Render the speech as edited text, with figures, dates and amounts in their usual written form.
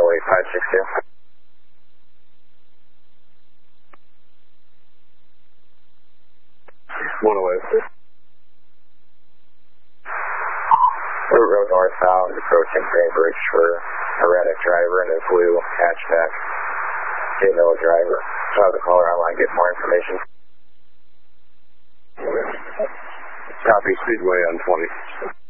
562. One away. Route road northbound, approaching Greenbridge for a Reddick driver and a blue hatchback. J-Miller driver. Have the caller online, get more information. Copy, Speedway on 20.